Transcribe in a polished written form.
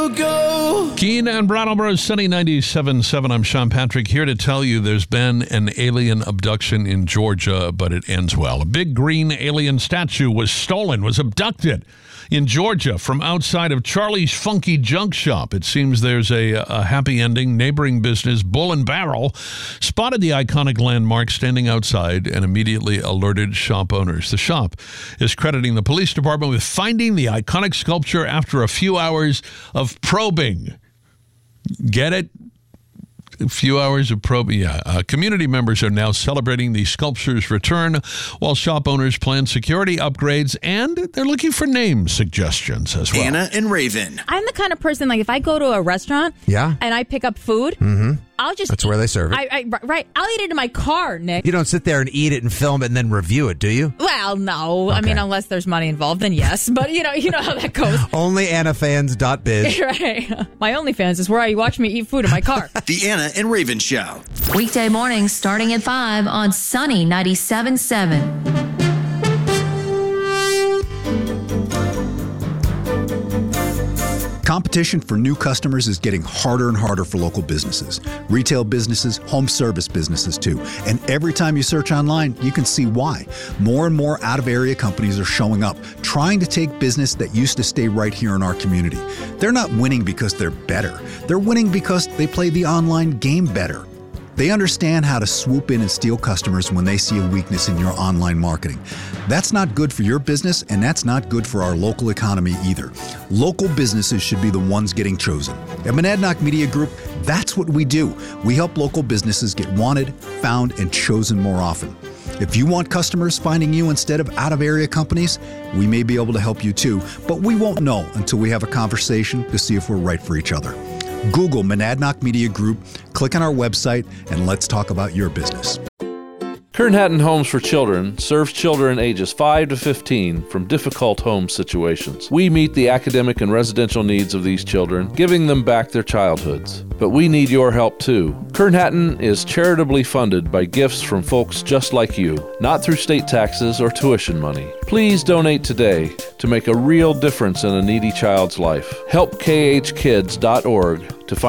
Keene and Brattleboro's sunny 97.7. I'm Sean Patrick, here to tell you there's been an alien abduction in Georgia, but it ends well. A big green alien statue was abducted in Georgia from outside of Charlie's Funky Junk Shop. It seems there's a happy ending. Neighboring business Bull and Barrel spotted the iconic landmark standing outside and immediately alerted shop owners. The shop is crediting the police department with finding the iconic sculpture after a few hours of probing. Get it? A few hours of probing. Yeah. Community members are now celebrating the sculpture's return, while shop owners plan security upgrades, and they're looking for name suggestions as well. Anna and Raven. I'm the kind of person, like, if I go to a restaurant and I pick up food, I'll just... That's where they serve it. Right. I'll eat it in my car, Nick. You don't sit there and eat it and film it and then review it, do you? Well, no. Okay. I mean, unless there's money involved, then yes. But you know how that goes. Only AnnaFans.biz. Right. My OnlyFans is where I watch me eat food in my car. The Anna and Raven Show. Weekday mornings starting at 5 on Sunny 97.7. Competition for new customers is getting harder and harder for local businesses. Retail businesses, home service businesses too. And every time you search online, you can see why. More and more out-of-area companies are showing up, trying to take business that used to stay right here in our community. They're not winning because they're better. They're winning because they play the online game better. They understand how to swoop in and steal customers when they see a weakness in your online marketing. That's not good for your business, and that's not good for our local economy either. Local businesses should be the ones getting chosen. At Monadnock Media Group, that's what we do. We help local businesses get wanted, found, and chosen more often. If you want customers finding you instead of out-of-area companies, we may be able to help you too, but we won't know until we have a conversation to see if we're right for each other. Google Monadnock Media Group, click on our website, and let's talk about your business. Kern Hatton Homes for Children serves children ages 5 to 15 from difficult home situations. We meet the academic and residential needs of these children, giving them back their childhoods. But we need your help too. Kern Hatton is charitably funded by gifts from folks just like you, not through state taxes or tuition money. Please donate today to make a real difference in a needy child's life. Help khkids.org to find